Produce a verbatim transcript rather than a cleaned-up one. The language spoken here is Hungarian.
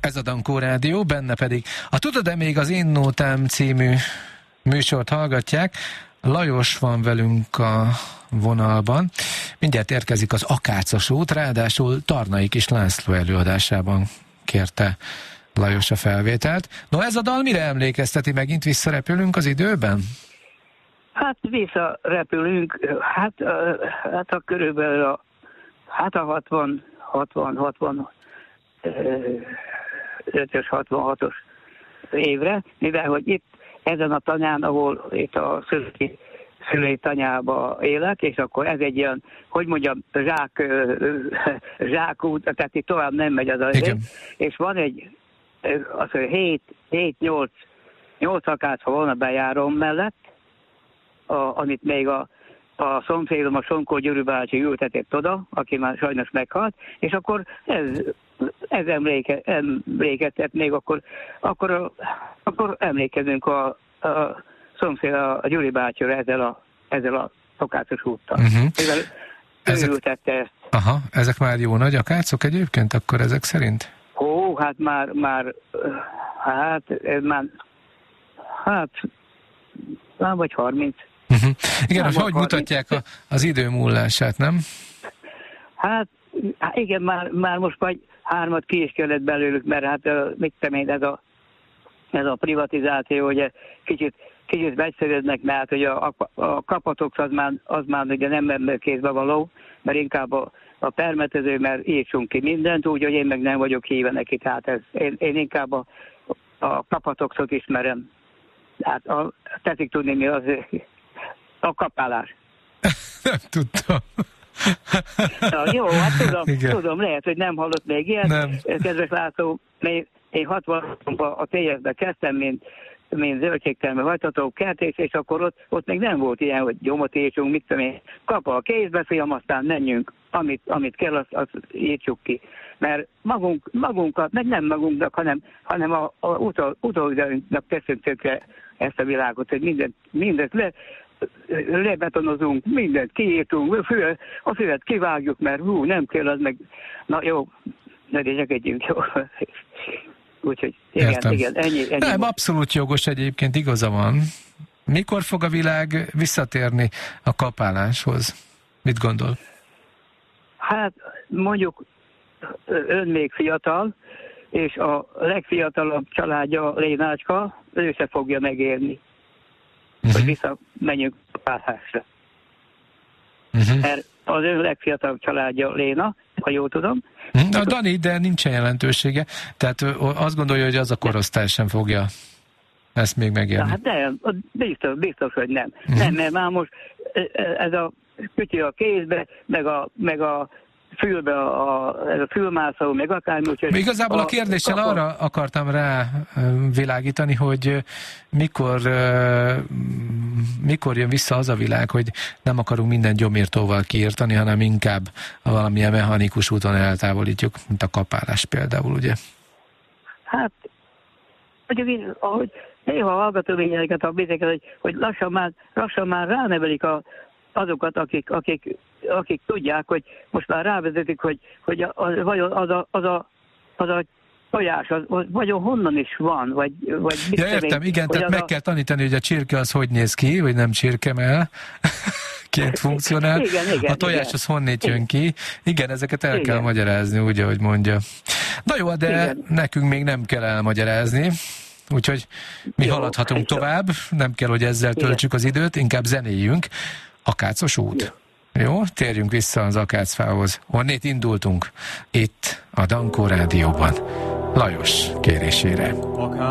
Ez a Dankó Rádió, benne pedig a Tudod-e még az Én Nótám című műsort hallgatják. Lajos van velünk a vonalban. Mindjárt érkezik az Akácos út, ráadásul Tarnai Kis László előadásában kérte Lajos a felvételt. No, ez a dal mire emlékezteti? Megint visszarepülünk az időben? Hát visszarepülünk, hát, hát a körülbelül a, hát a hatvan, hatvan, hatvan, ötös, hatvanhatos évre, mivel hogy itt ezen a tanyán, ahol itt a szülői, szülői tanyába élek, és akkor ez egy ilyen, hogy mondjam, zsák, zsákút, tehát itt tovább nem megy az az ég, és van egy, az hét, nyolc, nyolc akác, ha volna bejárom mellett, a, amit még a, a szomszédom, a Sonkó Gyuri bácsi ültetett oda, aki már sajnos meghalt, és akkor ez, ez emléke, emlékeztet még, akkor, akkor, akkor emlékezünk a, a szomszéd, a Gyuri bácsira ezzel a, ezzel a akácos úttal. Uh-huh. Ezzel ezek, ő ültette ezt. Aha, ezek már jó nagy akácok egyébként, akkor ezek szerint? Ó, hát már, már, hát, ez már, hát, már vagy harminc. Uh-huh. Igen, hogy hogy mutatják a, az idő múlását, nem? Hát, igen, már, már most vagy hármat ki is kellett belőlük, mert hát mit tudom én, ez a, ez a privatizáció, ugye kicsit, kicsit vegyszereznek, mert hogy a, a, a kapatok az már, az már ugye nem emberkézbe való, mert inkább a, a permetező, mert írtsunk ki mindent, úgyhogy én meg nem vagyok híve neki, tehát ez, én, én inkább a, a kapatokszot ismerem. Hát a, teszik tudni, mi az a kapálás. Nem tudtam. Na, jó, hát tudom, tudom, lehet, hogy nem hallott még ilyen. Nem. Kedves László, én hatvanban a té es-be kezdtem, mint, mint zöldségtermő hajtató kertész, és akkor ott, ott még nem volt ilyen, hogy gyomot írtsunk, mit tudom én, kap a kézbe, fiam, aztán menjünk, amit, amit kell, azt, azt írtsuk ki. Mert magunk, magunkat, meg nem magunknak, hanem, hanem a, a utol, utóidőnknek teszünk tökre ezt a világot, hogy mindent, mindent le, lebetonozunk, mindent kiírtunk, a füvet, a füvet kivágjuk, mert hú, nem kell, az meg, na jó, ne lényegedjünk, jó. Úgyhogy igen, Értem. igen, ennyi, ennyi. Nem, abszolút jogos egyébként, igaza van. Mikor fog a világ visszatérni a kapáláshoz? Mit gondol? Hát mondjuk ön még fiatal, és a legfiatalabb családja, Lénácska, ő se fogja megérni, uh-huh. hogy visszamenjünk kapálásra. Uh-huh. Mert az ön legfiatalabb családja Léna, ha jól tudom. Uh-huh. A Dani, de nincsen jelentősége. Tehát azt gondolja, hogy az a korosztály sem fogja ezt még megérni. Hát nem, biztos, biztos, hogy nem. Uh-huh. Nem, mert már most ez a kütyű a kézbe, meg a, meg a fülbe, a, ez a fülmászó, meg akármi. Úgyhogy igazából a, a kérdéssel kapa... arra akartam rá világítani, hogy mikor, mikor jön vissza az a világ, hogy nem akarunk minden gyomírtóval kiírtani, hanem inkább valamilyen mechanikus úton eltávolítjuk, mint a kapálás például, ugye? Hát, mondjuk, ahogy néha hallgatom ilyeneket a bizonyeket, hogy, hogy lassan már, lassan már ránevelik a azokat, akik, akik, akik tudják, hogy most már rávezetik, hogy, hogy a, a, vajon az a, az a, az a tojás, az, az vajon honnan is van, vagy, vagy mit ja, értem, én, igen, tehát meg a... kell tanítani, hogy a csirke az hogy néz ki, hogy nem csirkemell, ként funkcionál. Igen, igen, a tojás igen. Az honnét jön ki. Igen, ezeket el igen. kell magyarázni, úgy, ahogy mondja. Na jó, de igen. nekünk még nem kell elmagyarázni. Úgyhogy mi jó, haladhatunk tovább, nem kell, hogy ezzel töltsük az időt, inkább zenéljünk. Akácos út. Jó. Jó, térjünk vissza az akácfához. Honnét indultunk? Itt a Dankó Rádióban. Lajos kérésére.